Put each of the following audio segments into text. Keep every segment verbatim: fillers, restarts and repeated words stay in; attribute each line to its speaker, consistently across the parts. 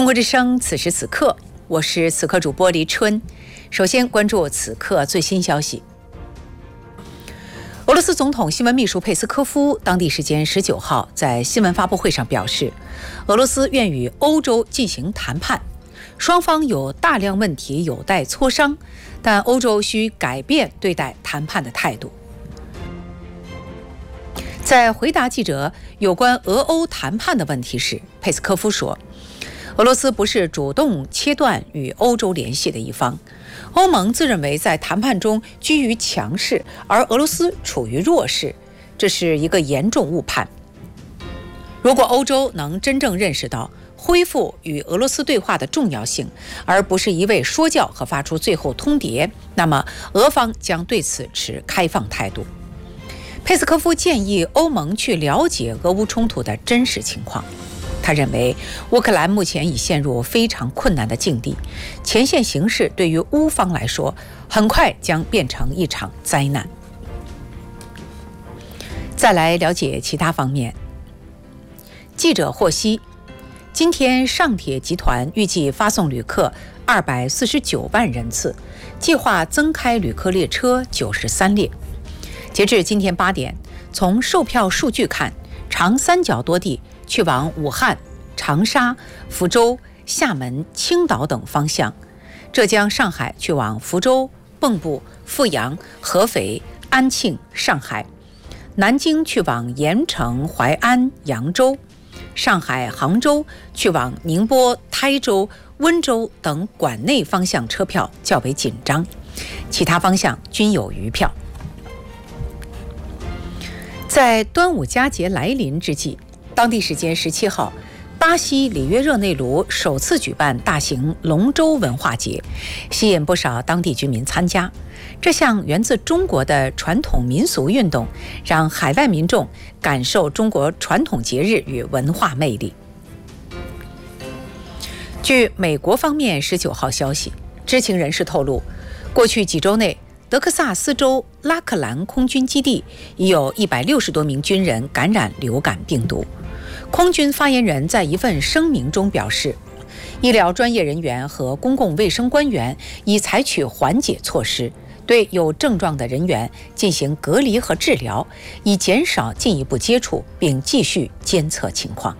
Speaker 1: 中国之声，此时此刻，我是此刻主播黎春。首先关注此刻最新消息。俄罗斯总统新闻秘书佩斯科夫当地时间十九号在新闻发布会上表示，俄罗斯愿与欧洲进行谈判，双方有大量问题有待磋商，但欧洲需改变对待谈判的态度。在回答记者有关俄欧谈判的问题时，佩斯科夫说，俄罗斯不是主动切断与欧洲联系的一方，欧盟自认为在谈判中居于强势，而俄罗斯处于弱势，这是一个严重误判。如果欧洲能真正认识到恢复与俄罗斯对话的重要性，而不是一味说教和发出最后通牒，那么俄方将对此持开放态度。佩斯科夫建议欧盟去了解俄乌冲突的真实情况。他认为乌克兰目前已陷入非常困难的境地，前线形势对于乌方来说很快将变成一场灾难。再来了解其他方面。记者获悉，今天上铁集团预计发送旅客二百四十九万人次，计划增开旅客列车九十三列。截至今天八点，从售票数据看，长三角多地去往武汉、长沙、福州、厦门、青岛等方向；浙江、上海去往福州、蚌埠、阜阳、合肥、安庆、上海；南京去往盐城、淮安、扬州；上海、杭州去往宁波、台州、温州等管内方向车票较为紧张，其他方向均有余票。在端午佳节来临之际，当地时间十七号，巴西里约热内卢首次举办大型龙舟文化节，吸引不少当地居民参加。这项源自中国的传统民俗运动，让海外民众感受中国传统节日与文化魅力。据美国方面十九号消息，知情人士透露，过去几周内，德克萨斯州拉克兰空军基地已有一百六十多名军人感染流感病毒。空军发言人在一份声明中表示，医疗专业人员和公共卫生官员已采取缓解措施，对有症状的人员进行隔离和治疗，以减少进一步接触，并继续监测情况。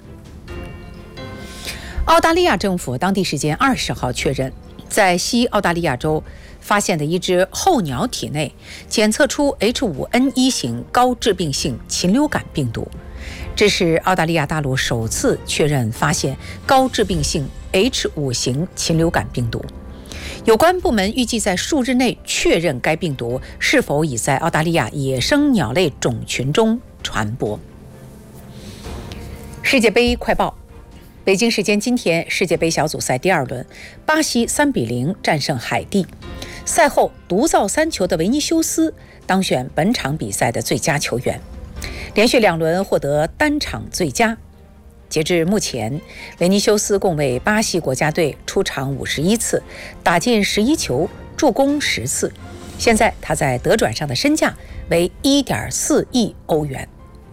Speaker 1: 澳大利亚政府当地时间二十号确认，在西澳大利亚州发现的一只候鸟体内检测出 H 五 N 一 型高致病性禽流感病毒，这是澳大利亚大陆首次确认发现高致病性 H 五 型禽流感病毒。有关部门预计在数日内确认该病毒是否已在澳大利亚野生鸟类种群中传播。世界杯快报。北京时间今天，世界杯小组赛第二轮，巴西三比零战胜海地。赛后独造三球的维尼修斯当选本场比赛的最佳球员，连续两轮获得单场最佳。截至目前，维尼修斯共为巴西国家队出场五十一次，打进十一球，助攻十次。现在他在德转上的身价为 一点四亿欧元。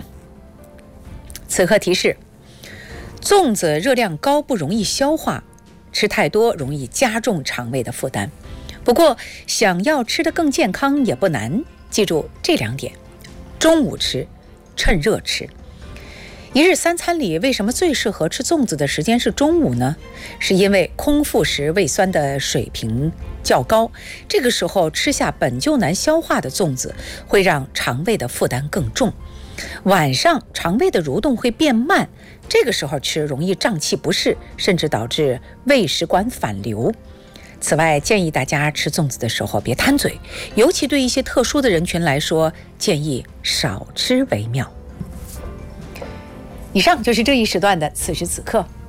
Speaker 1: 此刻提示：粽子热量高，不容易消化，吃太多容易加重肠胃的负担。不过想要吃得更健康也不难，记住这两点：中午吃，趁热吃。一日三餐里为什么最适合吃粽子的时间是中午呢？是因为空腹时胃酸的水平较高，这个时候吃下本就难消化的粽子，会让肠胃的负担更重。晚上肠胃的蠕动会变慢，这个时候吃容易胀气不适，甚至导致胃食管反流。此外，建议大家吃粽子的时候别贪嘴，尤其对一些特殊的人群来说，建议少吃为妙。以上就是这一时段的此时此刻。